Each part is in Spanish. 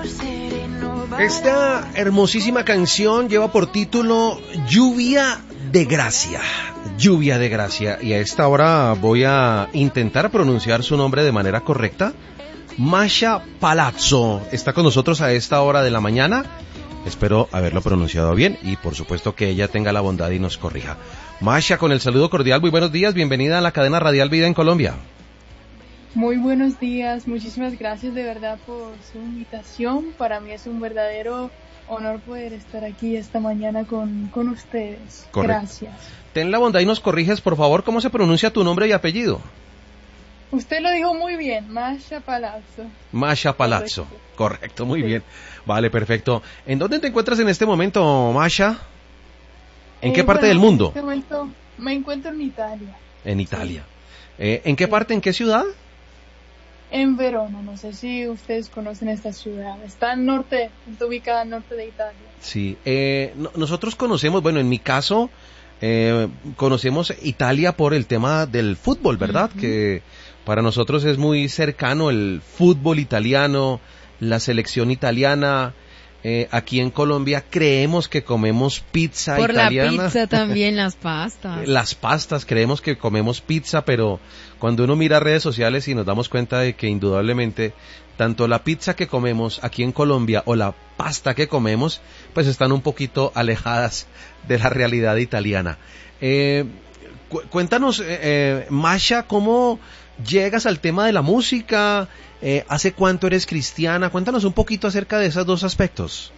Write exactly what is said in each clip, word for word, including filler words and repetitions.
Esta hermosísima canción lleva por título Lluvia de Gracia. Lluvia de Gracia. Y a esta hora voy a intentar pronunciar su nombre de manera correcta. Masha Palazzo está con nosotros a esta hora de la mañana. Espero haberlo pronunciado bien y por supuesto que ella tenga la bondad y nos corrija. Masha, con el saludo cordial, muy buenos días, bienvenida a la cadena radial Vida en Colombia. Muy buenos días, muchísimas gracias de verdad por su invitación. Para mí es un verdadero honor poder estar aquí esta mañana con, con ustedes. Correcto. Gracias. Ten la bondad y nos corriges, por favor, ¿cómo se pronuncia tu nombre y apellido? Usted lo dijo muy bien, Masha Palazzo. Masha Palazzo, correcto, correcto muy sí. bien. Vale, perfecto. ¿En dónde te encuentras en este momento, Masha? ¿En eh, qué parte bueno, del mundo? En este momento me encuentro en Italia. En Italia. Sí. Eh, ¿En qué sí. parte, en qué ciudad? En Verona, no sé si ustedes conocen esta ciudad. Está al norte, está ubicada al norte de Italia. Sí, eh, no, nosotros conocemos, bueno, en mi caso, eh, conocemos Italia por el tema del fútbol, ¿verdad? Uh-huh. Que para nosotros es muy cercano el fútbol italiano, la selección italiana. Eh, aquí en Colombia creemos que comemos pizza por italiana. Por la pizza también, las pastas. Las pastas, creemos que comemos pizza, pero cuando uno mira redes sociales y nos damos cuenta de que indudablemente tanto la pizza que comemos aquí en Colombia o la pasta que comemos, pues están un poquito alejadas de la realidad italiana. Eh, cu- cuéntanos, eh, Masha, ¿cómo llegas al tema de la música? Eh, ¿Hace cuánto eres cristiana? Cuéntanos un poquito acerca de esos dos aspectos.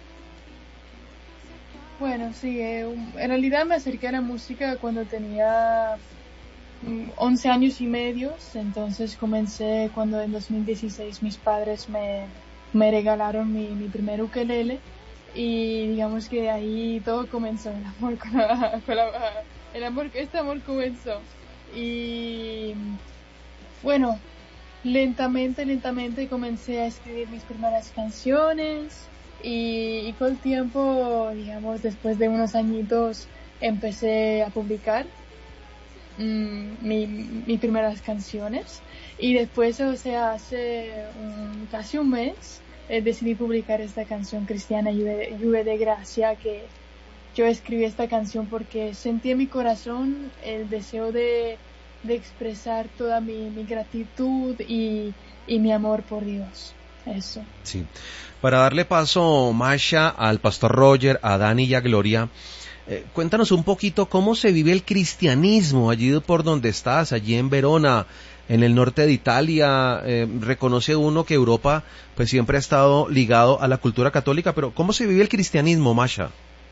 Bueno, sí, eh, en realidad me acerqué a la música cuando tenía once años y medio, entonces comencé cuando en dos mil dieciséis mis padres me, me regalaron mi, mi primer ukelele y digamos que de ahí todo comenzó, el amor con la, con la, el amor, este amor comenzó y bueno, lentamente, lentamente comencé a escribir mis primeras canciones y, y con el tiempo, digamos, después de unos añitos empecé a publicar mm, mi, mis primeras canciones y después, o sea, hace um, casi un mes eh, decidí publicar esta canción cristiana, Lluvia, Lluvia de Gracia, que yo escribí esta canción porque sentí en mi corazón el deseo de de expresar toda mi, mi gratitud y, y mi amor por Dios. Eso. Sí. Para darle paso, Masha, al pastor Roger, a Dani y a Gloria, eh, cuéntanos un poquito cómo se vive el cristianismo allí por donde estás, allí en Verona, en el norte de Italia. Eh, reconoce uno que Europa pues siempre ha estado ligado a la cultura católica, pero ¿cómo se vive el cristianismo, Masha?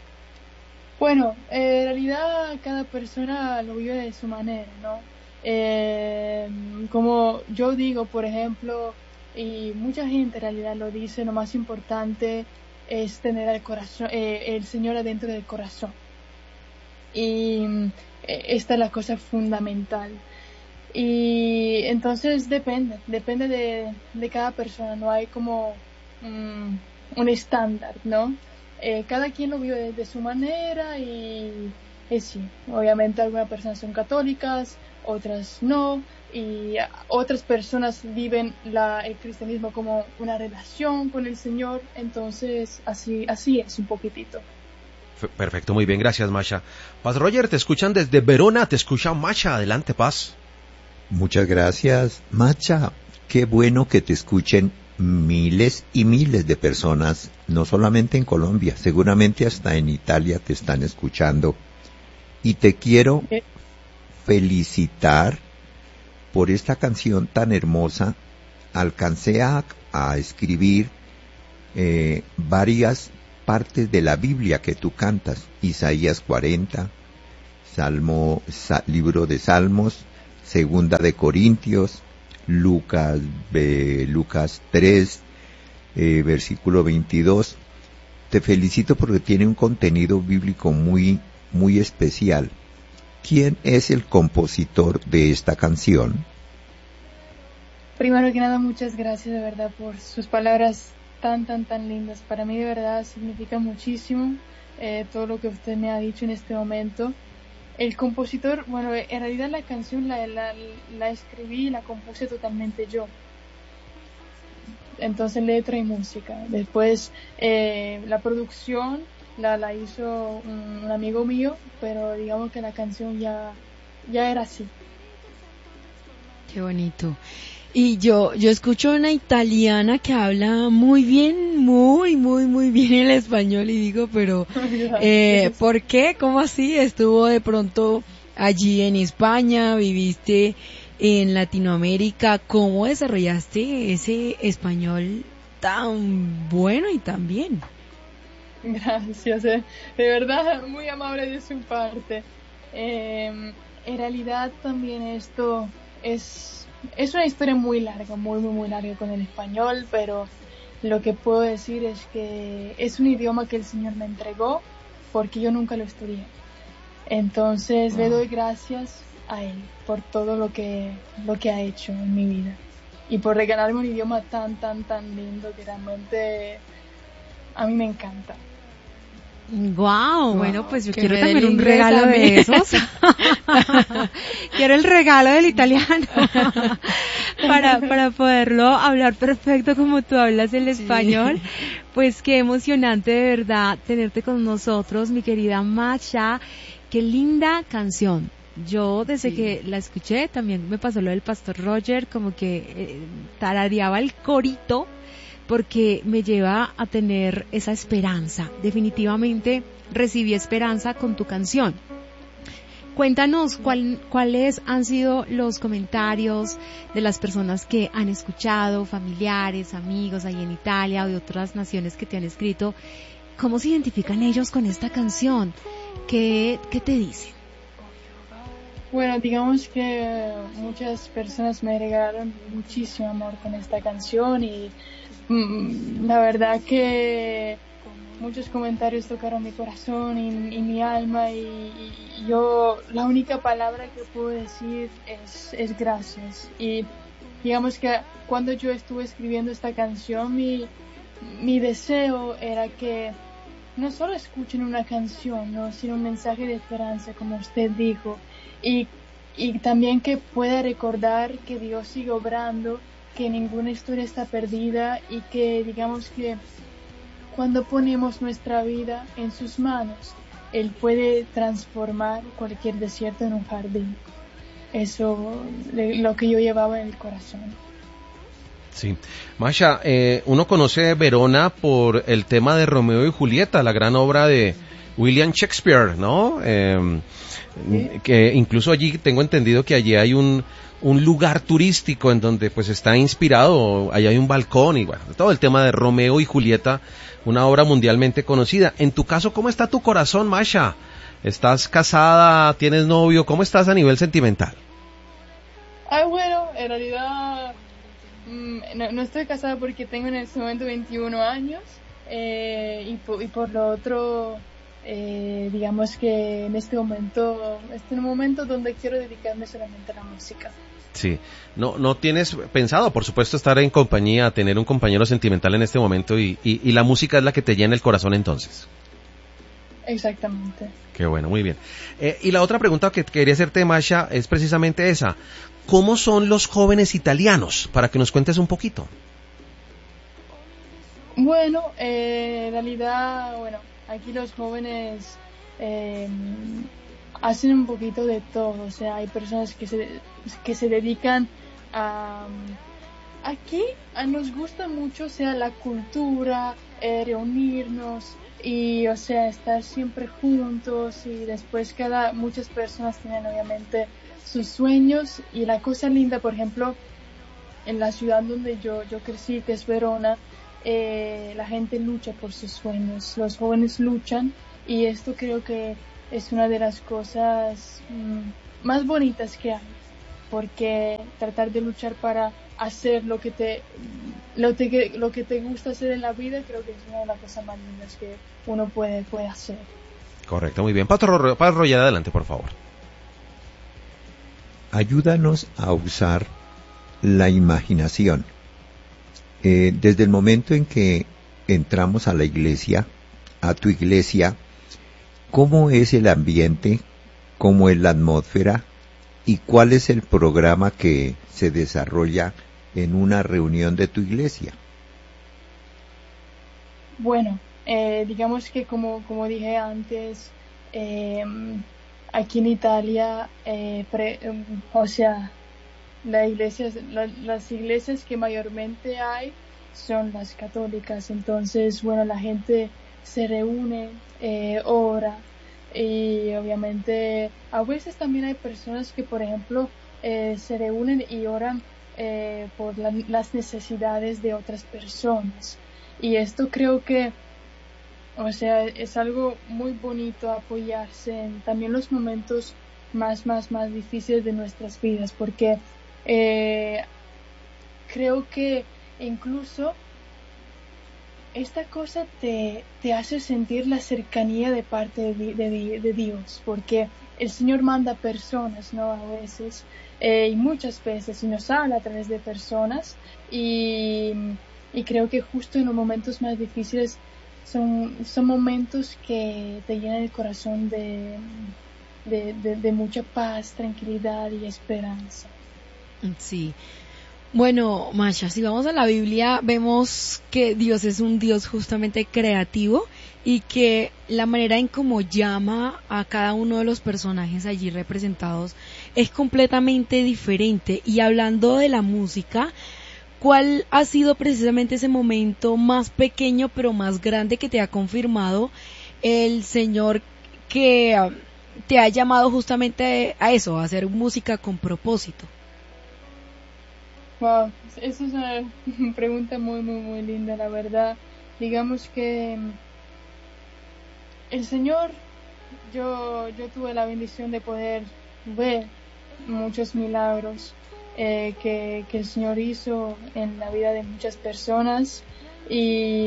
Bueno, eh, en realidad cada persona lo vive de su manera, ¿no? Eh, como yo digo, por ejemplo, y mucha gente en realidad lo dice, lo más importante es tener el corazón, eh, el Señor adentro del corazón. Y eh, esta es la cosa fundamental. Y entonces depende, depende de, de cada persona, no hay como um, un estándar, ¿no? Eh, cada quien lo vive de, de su manera y, y sí, obviamente algunas personas son católicas, otras no, y otras personas viven la, el cristianismo como una relación con el Señor, entonces así, así es un poquitito. Perfecto, muy bien, gracias, Masha. Paz Roger, te escuchan desde Verona, te escucha Masha, adelante, Paz. Muchas gracias, Masha, qué bueno que te escuchen miles y miles de personas, no solamente en Colombia, seguramente hasta en Italia te están escuchando, y te quiero ¿Eh? felicitar por esta canción tan hermosa. Alcancé a, a escribir eh, varias partes de la Biblia que tú cantas, Isaías cuarenta, Salmo, sa, libro de Salmos, Segunda de Corintios, Lucas, eh, Lucas tres, eh, versículo veintidós. Te felicito porque tiene un contenido bíblico muy, muy especial. ¿Quién es el compositor de esta canción? Primero que nada, muchas gracias de verdad por sus palabras tan, tan, tan lindas. Para mí de verdad significa muchísimo eh, todo lo que usted me ha dicho en este momento. El compositor, bueno, en realidad la canción la, la, la escribí y la compuse totalmente yo. entonces letra y música. Después eh, la producción la, la hizo un, un amigo mío, pero digamos que la canción ya, ya era así. Qué bonito. Y yo, yo escucho una italiana que habla muy bien, muy, muy, muy bien el español y digo, pero, eh, ¿por qué? ¿Cómo así? Estuvo de pronto allí en España, viviste en Latinoamérica, ¿cómo desarrollaste ese español tan bueno y tan bien? Gracias, eh. de verdad muy amable de su parte. Eh, en realidad también esto es... Es una historia muy larga, muy, muy, muy larga con el español, pero lo que puedo decir es que es un idioma que el Señor me entregó porque yo nunca lo estudié. Entonces wow. le doy gracias a Él por todo lo que, lo que ha hecho en mi vida y por regalarme un idioma tan, tan, tan lindo que realmente a mí me encanta. Wow, wow, bueno, pues yo quiero también un regalo de esos. Quiero el regalo del italiano para para poderlo hablar perfecto como tú hablas el español. Sí. Pues qué emocionante de verdad tenerte con nosotros, mi querida Macha. Qué linda canción. Yo desde sí. que la escuché también me pasó lo del Pastor Roger, como que eh, tarareaba el corito, porque me lleva a tener esa esperanza. Definitivamente recibí esperanza con tu canción. Cuéntanos cuál, cuáles han sido los comentarios de las personas que han escuchado, familiares, amigos ahí en Italia o de otras naciones que te han escrito. ¿Cómo se identifican ellos con esta canción? ¿Qué, qué te dicen? Bueno, digamos que muchas personas me regalaron muchísimo amor con esta canción y la verdad que muchos comentarios tocaron mi corazón y, y mi alma y, y yo la única palabra que puedo decir es, es gracias. Y digamos que cuando yo estuve escribiendo esta canción mi, mi deseo era que no solo escuchen una canción, ¿no? sino un mensaje de esperanza como usted dijo y, y también que pueda recordar que Dios sigue obrando, que ninguna historia está perdida y que digamos que cuando ponemos nuestra vida en sus manos, Él puede transformar cualquier desierto en un jardín. Eso es lo que yo llevaba en el corazón. Sí. Masha, eh, uno conoce Verona por el tema de Romeo y Julieta, la gran obra de William Shakespeare, ¿no? Eh, ¿Sí? Que incluso allí tengo entendido que allí hay un un lugar turístico en donde pues está inspirado, allá hay un balcón y bueno, todo el tema de Romeo y Julieta, una obra mundialmente conocida. En tu caso, ¿cómo está tu corazón, Masha? ¿Estás casada? ¿Tienes novio? ¿Cómo estás a nivel sentimental? Ay, bueno, en realidad mmm, no, no estoy casada porque tengo en este momento veintiún años eh, y, por, y por lo otro... Eh, digamos que en este momento, este es un momento donde quiero dedicarme solamente a la música. Sí, no, no tienes pensado, por supuesto, estar en compañía, tener un compañero sentimental en este momento y, y, y la música es la que te llena el corazón entonces. Exactamente. Qué bueno, muy bien. Eh, y la otra pregunta que quería hacerte, Masha, es precisamente esa. ¿Cómo son los jóvenes italianos? Para que nos cuentes un poquito. Bueno, eh, en realidad, bueno, aquí los jóvenes eh, hacen un poquito de todo, o sea, hay personas que se que se dedican a... Aquí a nos gusta mucho, o sea, la cultura, eh, reunirnos y, o sea, estar siempre juntos y después cada... Muchas personas tienen obviamente sus sueños y la cosa linda, por ejemplo, en la ciudad donde yo, yo crecí, que es Verona, Eh, la gente lucha por sus sueños, los jóvenes luchan y esto creo que es una de las cosas mmm, más bonitas que hay, porque tratar de luchar para hacer lo que te lo, te, lo que te gusta hacer en la vida creo que es una de las cosas más lindas que uno puede, puede hacer. Correcto, muy bien. Padre Roger, adelante, por favor. Ayúdanos a usar la imaginación. Eh, desde el momento en que entramos a la iglesia, a tu iglesia, ¿cómo es el ambiente? ¿Cómo es la atmósfera? ¿Y cuál es el programa que se desarrolla en una reunión de tu iglesia? Bueno, eh, digamos que como, como dije antes, eh, aquí en Italia, eh, pre, o sea, la iglesia, la, las iglesias que mayormente hay son las católicas. Entonces, bueno, la gente se reúne, eh, ora, y obviamente a veces también hay personas que, por ejemplo, eh, se reúnen y oran eh, por la, las necesidades de otras personas. Y esto creo que, o sea, es algo muy bonito, apoyarse en también los momentos más, más, más difíciles de nuestras vidas, porque eh, creo que incluso esta cosa te, te hace sentir la cercanía de parte de, de, de Dios, porque el Señor manda personas, ¿no? A veces, eh, y muchas veces, y nos habla a través de personas, y, y creo que justo en los momentos más difíciles son, son momentos que te llenan el corazón de, de, de, de mucha paz, tranquilidad y esperanza. Sí. Bueno, Masha, si vamos a la Biblia, vemos que Dios es un Dios justamente creativo y que la manera en cómo llama a cada uno de los personajes allí representados es completamente diferente. Y hablando de la música, ¿cuál ha sido precisamente ese momento más pequeño pero más grande que te ha confirmado el Señor que te ha llamado justamente a eso, a hacer música con propósito? Wow, esa es una pregunta muy, muy, muy linda, la verdad. Digamos que el Señor, yo, yo tuve la bendición de poder ver muchos milagros eh, que, que el Señor hizo en la vida de muchas personas, y,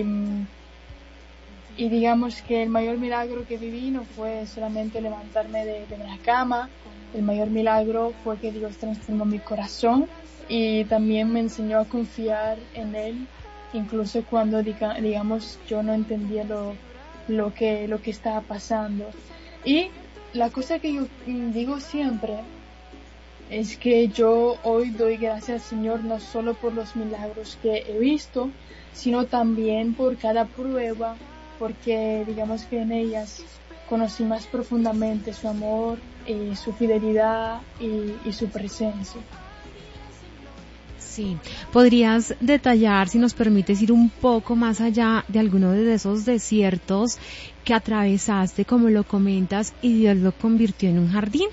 y digamos que el mayor milagro que viví no fue solamente levantarme de, de la cama. El mayor milagro fue que Dios transformó mi corazón y también me enseñó a confiar en Él, incluso cuando diga, digamos yo no entendía lo, lo que lo que estaba pasando. Y la cosa que yo digo siempre es que yo hoy doy gracias al Señor no solo por los milagros que he visto, sino también por cada prueba, porque digamos que en ellas conocí más profundamente su amor y su fidelidad y, y su presencia. Sí, ¿podrías detallar, si nos permites, ir un poco más allá de alguno de esos desiertos que atravesaste, como lo comentas, y Dios lo convirtió en un jardín?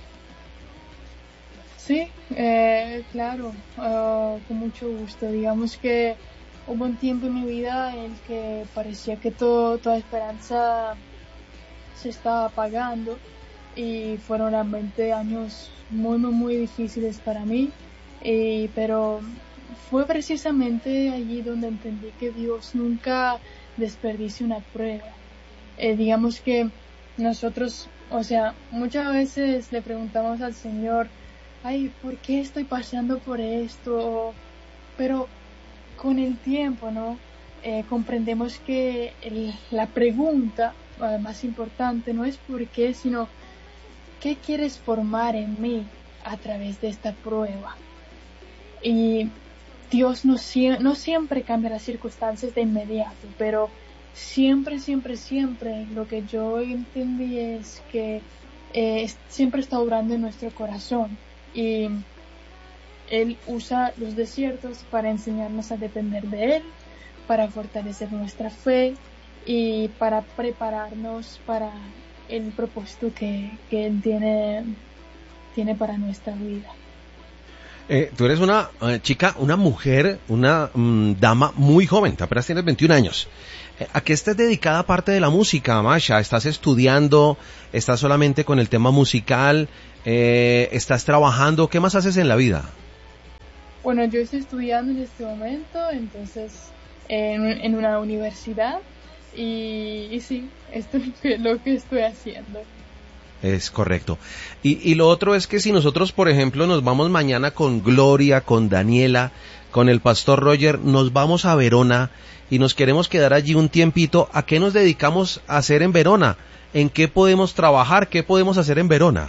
Sí, eh, claro, uh, con mucho gusto. Digamos que hubo un tiempo en mi vida en el que parecía que todo, toda esperanza se estaba apagando, y fueron realmente años muy, muy, muy difíciles para mí, y, pero fue precisamente allí donde entendí que Dios nunca desperdicia una prueba. Eh, digamos que nosotros, o sea, muchas veces le preguntamos al Señor, ay, ¿por qué estoy pasando por esto? Pero con el tiempo, ¿no? Eh, comprendemos que el, la pregunta eh, más importante no es por qué, sino ¿qué quieres formar en mí a través de esta prueba? Y Dios no, no siempre cambia las circunstancias de inmediato, pero siempre, siempre, siempre lo que yo entendí es que eh, siempre está obrando en nuestro corazón, y Él usa los desiertos para enseñarnos a depender de Él, para fortalecer nuestra fe y para prepararnos para el propósito que, que Él tiene, tiene para nuestra vida. Eh, tú eres una uh, chica, una mujer, una um, dama muy joven, apenas tienes veintiún años. Eh, ¿A qué estás dedicada aparte de la música, Masha? ¿Estás estudiando? ¿Estás solamente con el tema musical? Eh, ¿Estás trabajando? ¿Qué más haces en la vida? Bueno, yo estoy estudiando en este momento, entonces en, en una universidad, y, y sí, esto es lo que estoy haciendo. Es correcto. Y, y lo otro es que si nosotros, por ejemplo, nos vamos mañana con Gloria, con Daniela, con el pastor Roger, nos vamos a Verona y nos queremos quedar allí un tiempito, ¿a qué nos dedicamos a hacer en Verona? ¿En qué podemos trabajar? ¿Qué podemos hacer en Verona?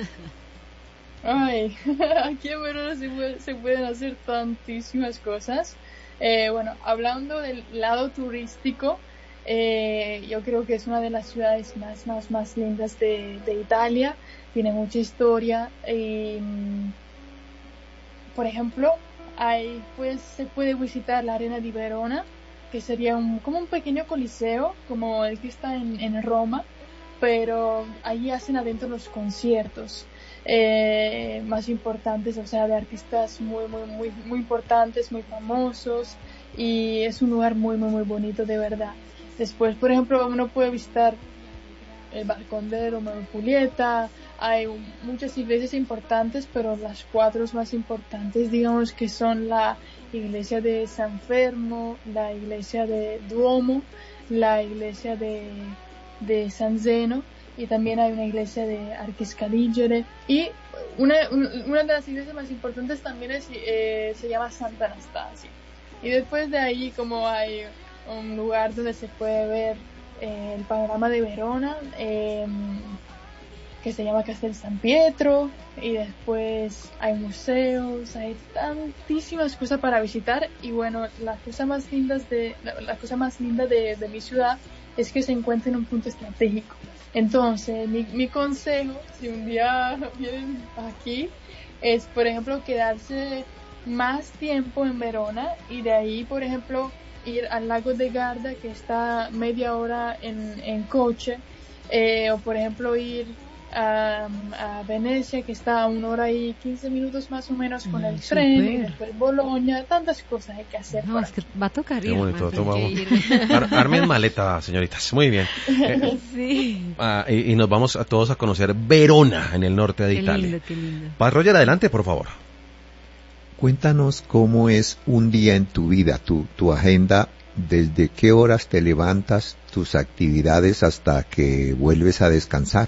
Ay, aquí en Verona se, puede, se pueden hacer tantísimas cosas. Eh, bueno, hablando del lado turístico, Eh, yo creo que es una de las ciudades más, más, más lindas de, de Italia. Tiene mucha historia. Y, por ejemplo, hay, pues, se puede visitar la Arena di Verona, que sería un, como un pequeño coliseo, como el que está en, en Roma, pero allí hacen adentro los conciertos eh, más importantes, o sea, de artistas muy, muy, muy, muy importantes, muy famosos, y es un lugar muy, muy, muy bonito, de verdad. Después, por ejemplo, uno puede visitar el balcón de Romeo y Julieta. Hay muchas iglesias importantes, pero las cuatro más importantes, digamos, que son la iglesia de San Fermo, la iglesia de Duomo, la iglesia de, de San Zeno, y también hay una iglesia de Archiscaligere, y una, una de las iglesias más importantes también es, eh, se llama Santa Anastasia. Y después de ahí, como hay un lugar donde se puede ver eh, el panorama de Verona, eh, que se llama Castel San Pietro, y después hay museos, hay tantísimas cosas para visitar. Y bueno, la cosa más linda de la, la cosa más linda de, de mi ciudad es que se encuentra en un punto estratégico. Entonces, mi, mi consejo, si un día vienen aquí, es, por ejemplo, quedarse más tiempo en Verona, y de ahí, por ejemplo, ir al lago de Garda, que está media hora en, en coche, eh, o por ejemplo ir a, a Venecia, que está a una hora y quince minutos más o menos con el Super. tren, y después Boloña. Tantas cosas hay que hacer. No, es que va a tocar ir. Qué bonito, toma, que ir. Ar, armen maleta, señoritas, muy bien. Eh, Sí. ah, y, y nos vamos a todos a conocer Verona, en el norte de Qué Italia. lindo, qué lindo. Paz Roger, adelante, por favor. Cuéntanos cómo es un día en tu vida, tu, tu agenda, desde qué horas te levantas, tus actividades hasta que vuelves a descansar.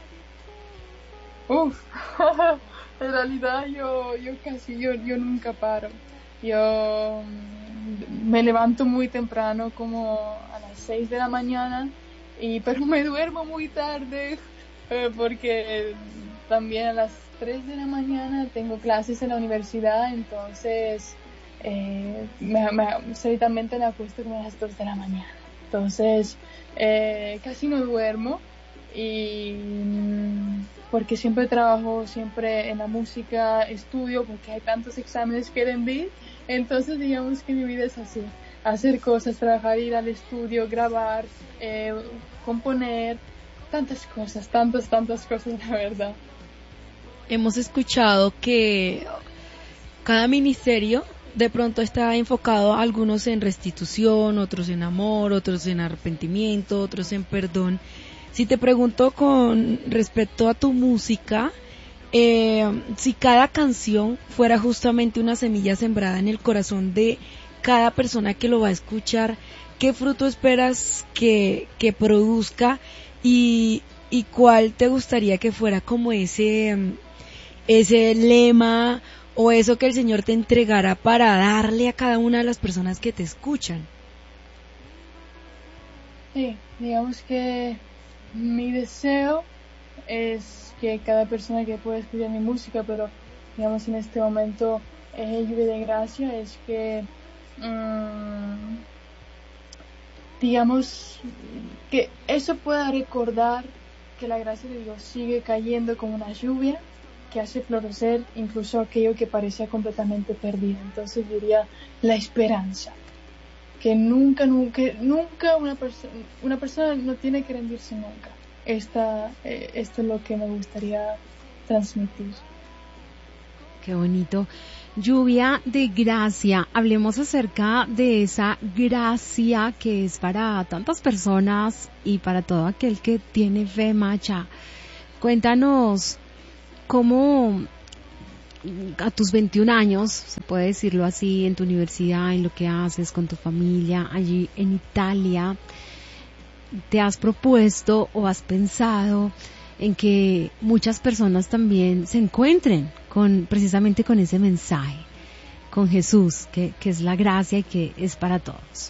Uf, en realidad yo, yo casi, yo, yo nunca paro. Yo mm, me levanto muy temprano, como a las seis de la mañana, y pero me duermo muy tarde, eh, porque también a las tres de la mañana tengo clases en la universidad, entonces eh, me, me, solitamente me acuesto como a las dos de la mañana. Entonces eh, casi no duermo, y porque siempre trabajo, siempre en la música, estudio, porque hay tantos exámenes que rendir. Entonces digamos que mi vida es así: hacer cosas, trabajar, ir al estudio, grabar, eh, componer, tantas cosas, tantas, tantas cosas, la verdad. Hemos escuchado que cada ministerio de pronto está enfocado, algunos en restitución, otros en amor, otros en arrepentimiento, otros en perdón. Si te pregunto con respecto a tu música, eh, si cada canción fuera justamente una semilla sembrada en el corazón de cada persona que lo va a escuchar, ¿qué fruto esperas que, que produzca, y, y cuál te gustaría que fuera como ese, ese lema o eso que el Señor te entregara para darle a cada una de las personas que te escuchan? Sí, digamos que mi deseo es que cada persona que pueda escuchar mi música, pero digamos en este momento es lluvia de gracia, es que mmm, digamos que eso pueda recordar que la gracia de Dios sigue cayendo como una lluvia que hace florecer incluso aquello que parecía completamente perdido. Entonces diría la esperanza, que nunca, nunca, nunca una persona, una persona no tiene que rendirse nunca. Esta, eh, esto es lo que me gustaría transmitir. Qué bonito. Lluvia de gracia. Hablemos acerca de esa gracia que es para tantas personas y para todo aquel que tiene fe, Macha. Cuéntanos cómo a tus veintiún años, se puede decirlo así, en tu universidad, en lo que haces con tu familia allí en Italia, te has propuesto o has pensado en que muchas personas también se encuentren con precisamente con ese mensaje, con Jesús, que, que es la gracia y que es para todos.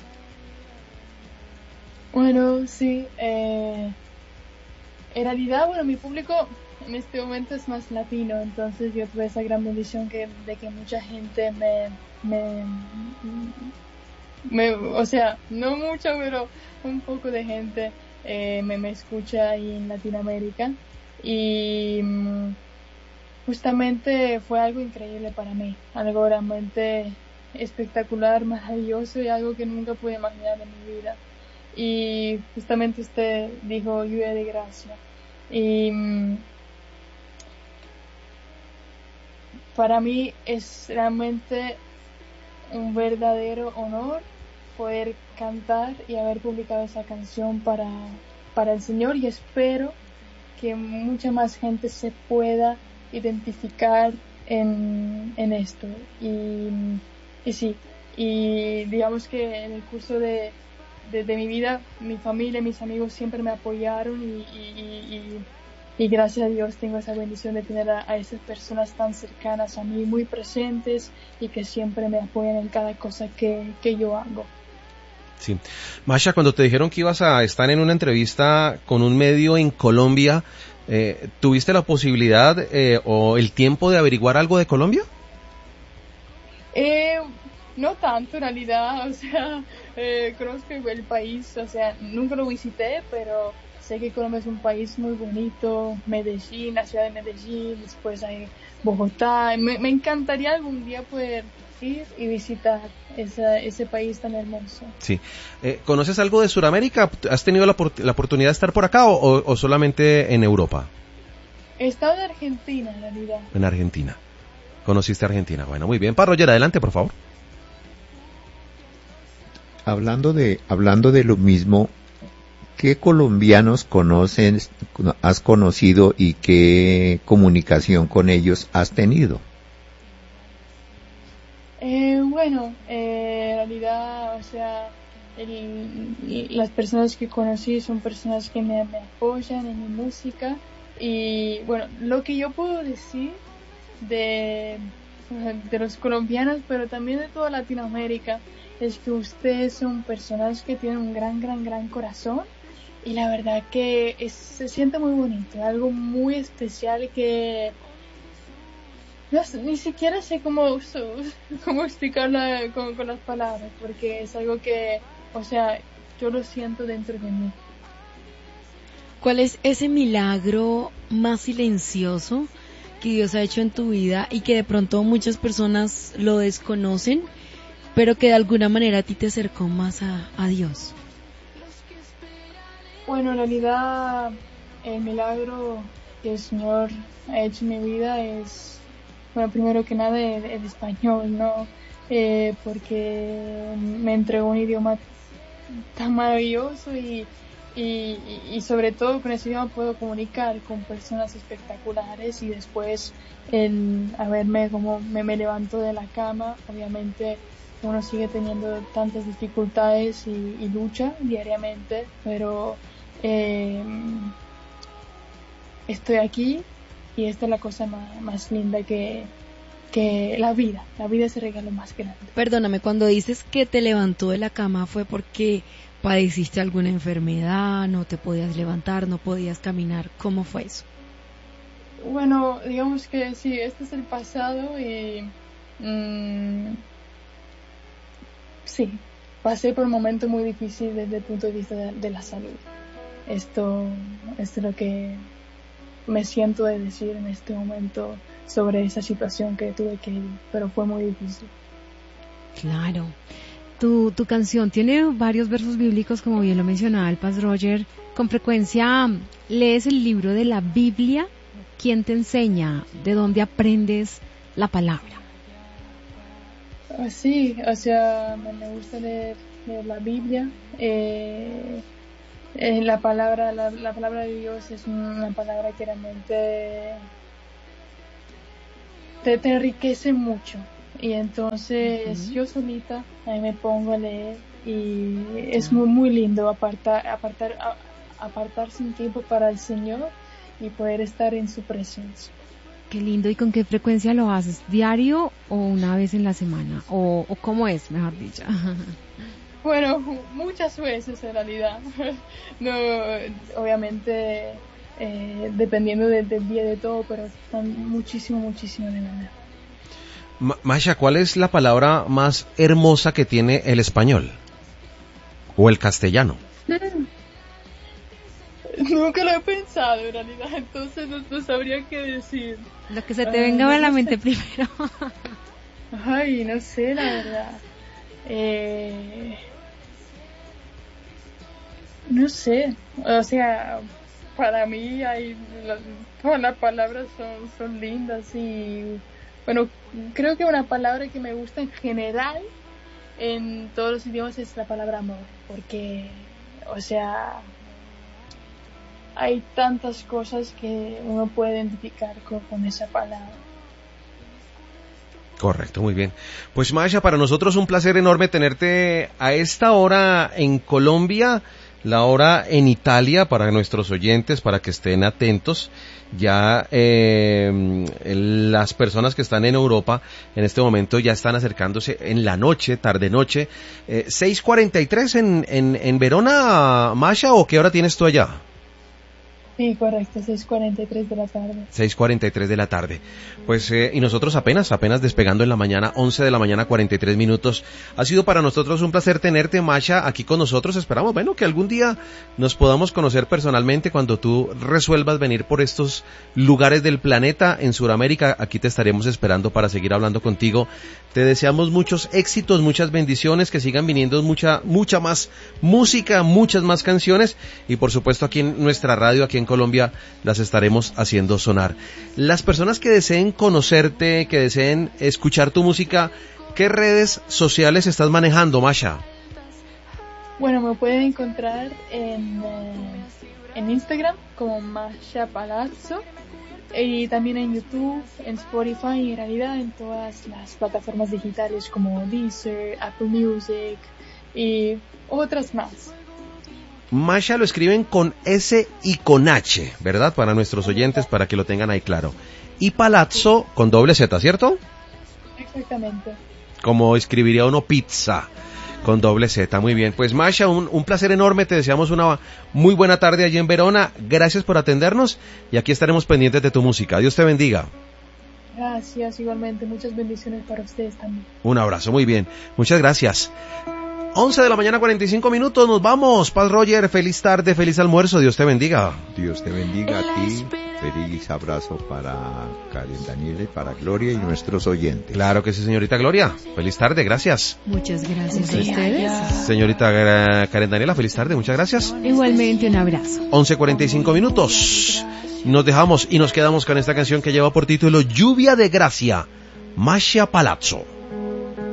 Bueno, sí, eh, en realidad, bueno, mi público en este momento es más latino, entonces yo tuve esa gran bendición que, de que mucha gente me, me, me, o sea, no mucho, pero un poco de gente eh, me, me escucha ahí en Latinoamérica y um, justamente fue algo increíble para mí, algo realmente espectacular, maravilloso y algo que nunca pude imaginar en mi vida. Y justamente usted dijo lluvia de gracia. Y um, para mí es realmente un verdadero honor poder cantar y haber publicado esa canción para, para el Señor, y espero que mucha más gente se pueda identificar en, en esto. Y, y sí, y digamos que en el curso de, de, de mi vida, mi familia, mis amigos siempre me apoyaron y, y, y, y gracias a Dios tengo esa bendición de tener a, a esas personas tan cercanas a mí, muy presentes y que siempre me apoyan en cada cosa que, que yo hago. Sí. Masha, cuando te dijeron que ibas a estar en una entrevista con un medio en Colombia, eh, ¿tuviste la posibilidad eh, o el tiempo de averiguar algo de Colombia? Eh, no tanto en realidad, o sea, eh, conozco el país, o sea, nunca lo visité, pero sé que Colombia es un país muy bonito, Medellín, la ciudad de Medellín, después hay Bogotá. Me, me encantaría algún día poder ir y visitar esa, ese país tan hermoso. Sí. Eh, ¿Conoces algo de Sudamérica? ¿Has tenido la, la oportunidad de estar por acá o, o solamente en Europa? He estado en Argentina, en realidad. En Argentina. ¿Conociste Argentina? Bueno, muy bien. Roger, adelante, por favor. Hablando de, hablando de lo mismo, ¿qué colombianos conocen, has conocido y qué comunicación con ellos has tenido? Eh, bueno, eh, en realidad, o sea, el, las personas que conocí son personas que me, me apoyan en mi música y, bueno, lo que yo puedo decir de, de los colombianos, pero también de toda Latinoamérica, es que ustedes son personas que tienen un gran, gran, gran corazón. Y la verdad que es, se siente muy bonito, algo muy especial que no, ni siquiera sé cómo, cómo explicarlo con, con las palabras, porque es algo que, o sea, yo lo siento dentro de mí. ¿Cuál es ese milagro más silencioso que Dios ha hecho en tu vida y que de pronto muchas personas lo desconocen, pero que de alguna manera a ti te acercó más a, a Dios? Bueno, en realidad el milagro que el Señor ha hecho en mi vida es, bueno, primero que nada el, el español, ¿no? Eh, porque me entregó un idioma tan maravilloso y, y, y sobre todo con ese idioma puedo comunicar con personas espectaculares, y después el haberme como me, me levanto de la cama, obviamente uno sigue teniendo tantas dificultades y, y lucha diariamente, pero Eh, estoy aquí y esta es la cosa más, más linda que, que la vida. La vida es el regalo más grande. Perdóname, cuando dices que te levantó de la cama, ¿fue porque padeciste alguna enfermedad, no te podías levantar, no podías caminar? ¿Cómo fue eso? Bueno, digamos que sí, este es el pasado y mmm, sí, pasé por un momento muy difícil desde el punto de vista de, de la salud. Esto, esto es lo que me siento de decir en este momento sobre esa situación que tuve que ir, pero fue muy difícil. Claro. Tu, tu canción tiene varios versos bíblicos, como bien lo mencionaba el Pastor Roger. Con frecuencia lees el libro de la Biblia. ¿Quién te enseña? ¿De dónde aprendes la palabra? Sí, o sea, me gusta leer, leer la Biblia. Eh, Eh, la palabra la, la palabra de Dios es una palabra que realmente te, te enriquece mucho, y entonces uh-huh. yo solita ahí me pongo a leer y es muy muy lindo apartar apartar a, apartarse un tiempo para el Señor y poder estar en su presencia. Qué lindo. ¿Y con qué frecuencia lo haces? ¿Diario o una vez en la semana? ¿O, o cómo es, mejor dicho? Bueno, muchas veces en realidad. No, obviamente eh, dependiendo de, del día de todo, pero están muchísimo, muchísimo de verdad. Ma- Masha, ¿cuál es la palabra más hermosa que tiene el español? ¿O el castellano? Nunca lo he pensado en realidad, entonces no, no sabría qué decir. Lo que se te venga a la mente primero. Ay, no sé, la verdad. Eh... No sé, o sea, para mí hay la, todas las palabras son, son lindas y bueno, creo que una palabra que me gusta en general en todos los idiomas es la palabra amor, porque, o sea, hay tantas cosas que uno puede identificar con, con esa palabra. Correcto, muy bien. Pues Masha, para nosotros un placer enorme tenerte a esta hora en Colombia, la hora en Italia para nuestros oyentes, para que estén atentos. Ya eh, las personas que están en Europa en este momento ya están acercándose en la noche, tarde noche. Eh, seis cuarenta y tres en, en, en Verona, Masha, ¿o qué hora tienes tú allá? Sí, correcto, seis cuarenta y tres de la tarde. seis cuarenta y tres de la tarde. Pues, eh, y nosotros apenas, apenas despegando en la mañana, once de la mañana, cuarenta y tres minutos. Ha sido para nosotros un placer tenerte, Masha, aquí con nosotros. Esperamos, bueno, que algún día nos podamos conocer personalmente cuando tú resuelvas venir por estos lugares del planeta en Sudamérica. Aquí te estaremos esperando para seguir hablando contigo. Te deseamos muchos éxitos, muchas bendiciones, que sigan viniendo mucha, mucha más música, muchas más canciones y por supuesto aquí en nuestra radio, aquí en Colombia, las estaremos haciendo sonar. Las personas que deseen conocerte, que deseen escuchar tu música, ¿qué redes sociales estás manejando, Masha? Bueno, me pueden encontrar en, eh, en Instagram como Masha Palazzo y también en YouTube, en Spotify y en realidad en todas las plataformas digitales como Deezer, Apple Music y otras más. Masha lo escriben con S y con H, ¿verdad? Para nuestros oyentes, para que lo tengan ahí claro. Y Palazzo con doble Z, ¿cierto? Exactamente. Como escribiría uno pizza, con doble Z. Muy bien. Pues Masha, un, un placer enorme. Te deseamos una muy buena tarde allí en Verona. Gracias por atendernos y aquí estaremos pendientes de tu música. Dios te bendiga. Gracias, igualmente. Muchas bendiciones para ustedes también. Un abrazo, muy bien. Muchas gracias. once de la mañana, cuarenta y cinco minutos, nos vamos. Paz Roger, feliz tarde, feliz almuerzo, Dios te bendiga. Dios te bendiga a ti, feliz abrazo para Karen Daniela y para Gloria y nuestros oyentes. Claro que sí, señorita Gloria, feliz tarde, gracias. Muchas gracias Sí, a ustedes. ya. Señorita eh, Karen Daniela, feliz tarde, muchas gracias. Igualmente un abrazo. once cuarenta y cinco minutos, nos dejamos y nos quedamos con esta canción que lleva por título Lluvia de Gracia, Masha Palazzo.